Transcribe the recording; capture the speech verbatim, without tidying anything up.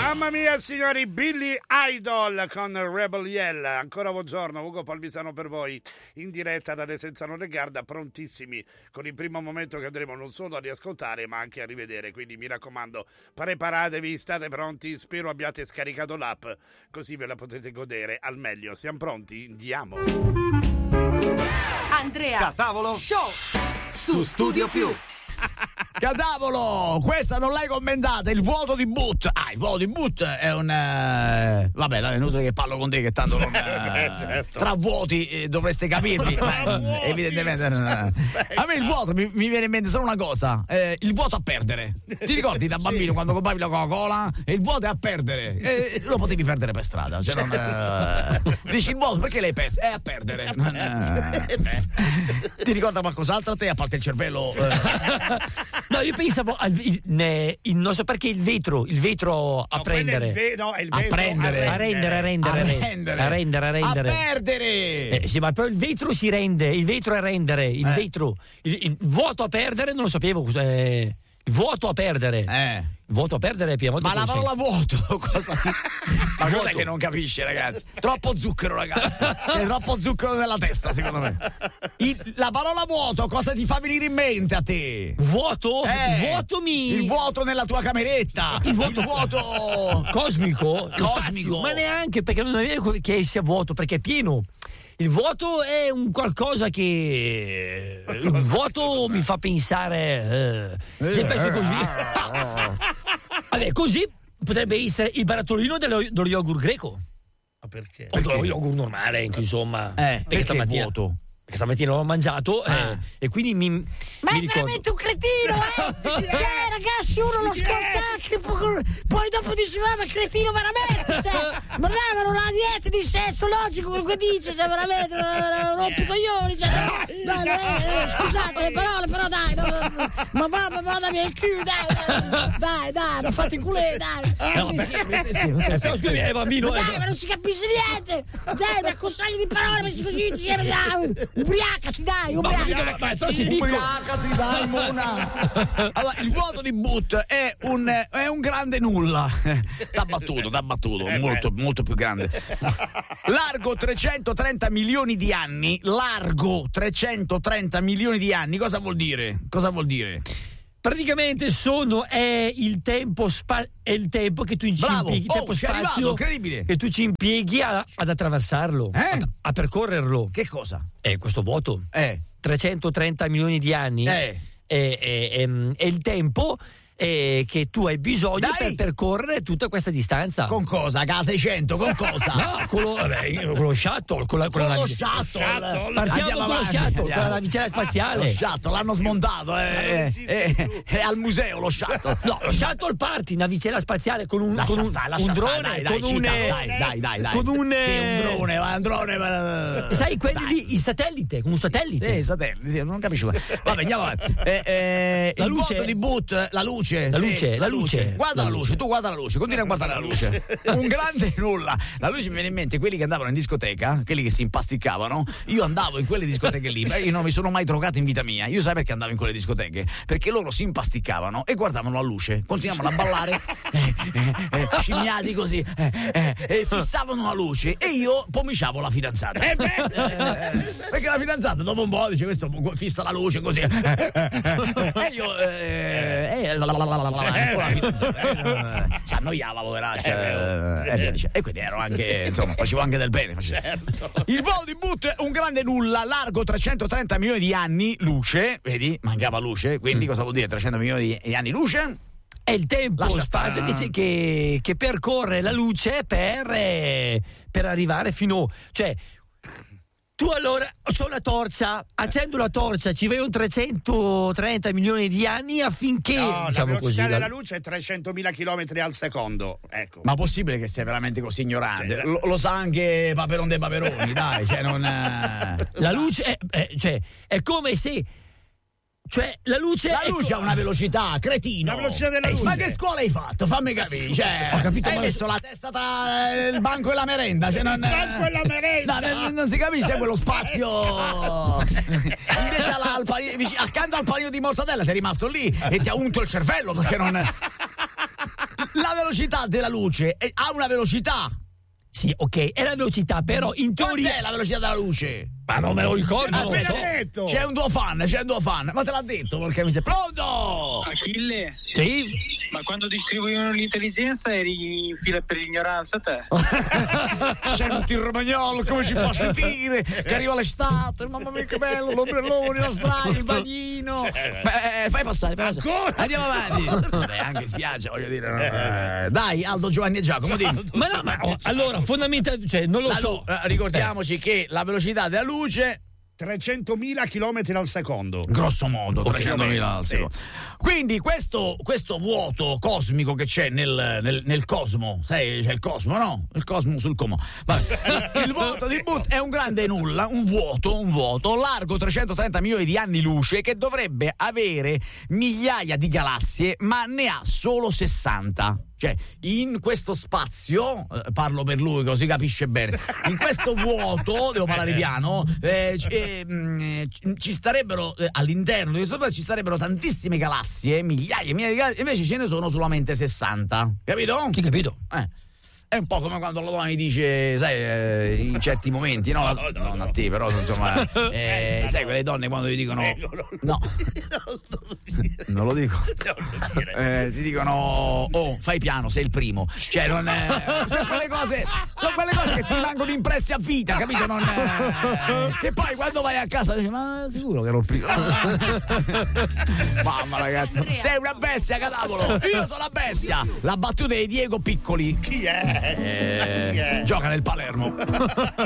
Mamma mia, signori, Billy Idol con Rebel Yell. Ancora buongiorno, Ugo Palmisano per voi, in diretta da De Senza Non Regarda, prontissimi con il primo momento che andremo non solo a riascoltare ma anche a rivedere. Quindi mi raccomando, preparatevi, state pronti, spero abbiate scaricato l'app, così ve la potete godere al meglio. Siamo pronti? Andiamo. Andrea Catavolo Show su Studio Più. Catavolo, questa non l'hai commentata, il vuoto di Boot. Ah, il vuoto di Boot è un... Uh... Vabbè, non è inutile che parlo con te, che tanto non... Uh... tra vuoti eh, dovreste capirli. Ma, evidentemente... Uh... A me il vuoto mi, mi viene in mente solo una cosa, eh, il vuoto a perdere. Ti ricordi da bambino sì. quando compravi la Coca-Cola? E il vuoto è a perdere. E lo potevi perdere per strada. Cioè non, uh... Dici il vuoto, perché l'hai perso? È a perdere. Non, uh... Ti ricorda qualcos'altro a te, a parte il cervello? Uh... No, io pensavo al il, ne, il, non so perché il vetro, il vetro a no, prendere, è il ve- no, è il vetro a prendere, a rendere, a rendere, a rendere, a rendere, a rendere, a perdere. Eh, sì, ma poi il vetro si rende, il vetro è rendere, il eh. vetro, il, il vuoto a perdere non lo sapevo cos'è. Il vuoto a perdere. Eh. Il vuoto a perdere è Piemonte. Ma la parola vuoto, cosa ti... Ma vuoto. cos'è che non capisce, ragazzi? Troppo zucchero, ragazzi. C'è troppo zucchero nella testa, secondo me. Il, la parola vuoto, cosa ti fa venire in mente a te? Vuoto? Eh, vuoto mi... Il vuoto nella tua cameretta. Il vuoto, il vuoto... cosmico? Cosmico. Spazio. Ma neanche, perché non è vero che sia vuoto, perché è pieno. Il vuoto è un qualcosa che il vuoto mi fa pensare eh, sempre eh, così. Vabbè, così potrebbe essere il barattolino dello, dello yogurt greco. Ma perché? O dello yogurt normale, insomma. Eh, perché stamattina, vuoto? Perché stamattina l'ho mangiato ah. eh, e quindi mi Ma mi è ricordo. veramente un cretino, eh? Cioè, ragazzi, uno lo scorzacca, poi, poi dopo dice, ma è cretino veramente, cioè, ma dai, ma non ha niente di senso logico quello che dice, cioè, veramente, rompi i coglioni, cioè, dai, dai, eh, scusate le parole, però dai, no, no, ma va, ma va, dammi il culo, dai, dai, dai, mi fate il culè, dai. No, però scusi, è bambino. Dai, ma non si capisce niente, dai, ma consigli di parole, ma si così insieme, dai. Ubriacati, dai, ubriacati. Ma però si dico. Ubriacati, dai, Mona. Allora, il vuoto di Boot è un, è un grande nulla. T'ha battuto, t'ha battuto, eh molto, beh. molto più grande. Largo trecentotrenta milioni di anni. Largo trecentotrenta milioni di anni. Cosa vuol dire? Cosa vuol dire? Praticamente sono è il tempo spa, è il tempo che tu ci Bravo. impieghi, il oh, tempo spazio arrivato, incredibile. che tu ci impieghi a, ad attraversarlo, eh? ad, a percorrerlo. Che cosa? È questo vuoto. Eh. trecentotrenta milioni di anni. Eh. È, è, è, è il tempo eh, che tu hai bisogno Dai. per percorrere tutta questa distanza. Con cosa? K seicento? Con cosa? No, con lo, vabbè, con lo shuttle, con, la, con, con la, lo shuttle. Partiamo con lo shuttle, con la navicella spaziale. Lo shuttle l'hanno smontato, è, è, è al museo lo shuttle. No, lo shuttle parti, navicella spaziale con un, lascia con un, stare, lascia un drone, stare, dai, con dai, un dai, dai, dai, dai. con un, sì, un drone, un drone. Sai quelli lì, il satellite, con un satellite. Sì, satellite, sì, non capisco. Vabbè, andiamo avanti. Eh, eh, La il luce vuoto di Boot, la luce, la sì, luce, la luce. Guarda la la luce, luce. tu guarda la luce, continua a guardare la luce. Un grande nulla. La luce mi viene in mente quelli che andavano in discoteca, quelli che si impasticcavano. Io andavo in quelle discoteche lì, beh, io non mi sono mai drogato in vita mia. Io sai perché andavo in quelle discoteche? Perché loro si impasticcavano e guardavano la luce, continuavano a ballare, eh, eh, eh, scimmiati così, eh, eh, e fissavano la luce e io pomiciavo la fidanzata. Eh, beh, eh, perché la fidanzata dopo un po' dice questo fissa la luce così. Eh, eh, eh, e io eh, eh, la, la, la, la, la, la, la fidanzata eh, si annoiava, poveraccia, eh, e, e quindi ero anche, insomma, facevo anche del bene. Certo. Il volo di Boot è un grande nulla, largo trecentotrenta milioni di anni, luce, vedi, mancava luce, quindi mm. cosa vuol dire trecento milioni di anni luce? È il tempo, Lascia lo spazio che, che, che percorre la luce per, eh, per arrivare fino, cioè tu allora c'ho una torcia, accendo la torcia, ci vogliono trecentotrenta milioni di anni affinché no, diciamo la velocità così, della la... luce è trecentomila chilometri al secondo, ecco. Ma possibile che sia veramente così ignorante? Cioè, lo, lo sa anche Paperon dei Paperoni, dai, cioè non la luce è, è, cioè, è come se Cioè, la luce. La luce ecco, ha una velocità, cretino. La velocità della eh, luce. Ma che scuola hai fatto? Fammi capire. Cioè, ho capito, hai ma messo la testa tra il banco e la merenda. Cioè, non, il banco e la merenda. No, non, non si capisce quello spazio. Invece alla, al panino, accanto al panino di mortadella sei rimasto lì e ti ha unto il cervello perché non. La velocità della luce è, ha una velocità. Sì, ok, è la velocità, però in teoria... Quant'è la velocità della luce? Ma non me lo ricordo, non lo so. Detto. C'è un tuo fan, c'è un tuo fan. Ma te l'ha detto, perché mi sei pronto? Achille? Sì? Ma quando distribuivano l'intelligenza eri in fila per l'ignoranza te? Senti il romagnolo come ci fa sentire che arriva l'estate, mamma mia che bello, l'ombrellone, la strada, il bagnino. Eh, fai passare, fai passare. Ancora? Andiamo avanti. Beh, anche spiace, voglio dire. No? Eh, dai, Aldo, Giovanni e Giacomo, dimmi. Ma no, ma oh, allora, fondamentalmente, cioè, non lo La so. lu- eh, ricordiamoci che la velocità della luce trecentomila chilometri al secondo. grosso modo trecentomila al sì. secondo. Quindi questo, questo vuoto cosmico che c'è nel, nel, nel cosmo, sai, c'è il cosmo, no? Il cosmo sul como. Vabbè. Il vuoto di Boot è un grande nulla, un vuoto, un vuoto largo trecentotrenta milioni di anni luce che dovrebbe avere migliaia di galassie, ma ne ha solo sessanta. Cioè, in questo spazio, eh, parlo per lui così capisce bene, in questo vuoto, devo parlare piano, eh, c- eh, mh, ci starebbero, eh, all'interno di questo spazio ci starebbero tantissime galassie, migliaia e migliaia di galassie, invece ce ne sono solamente sessanta. Capito? Sì, capito? Eh. È un po' come quando la donna mi dice, sai, eh, in certi momenti, no? La, No, no, non no. a te, però, insomma, eh, sai, quelle donne quando ti dicono, Prego, no, non lo dico. Eh, ti dicono, oh, fai piano, sei il primo. Cioè, non è. Sono quelle cose, sono quelle cose che ti rimangono impresse a vita, capito? Non è, che poi quando vai a casa dici, ma sicuro che ero il primo. Mamma ragazzi, sei una bestia, Cadavolo. Io sono la bestia. La battuta di Diego Piccoli. Chi è? Eh, Chi è? gioca nel Palermo.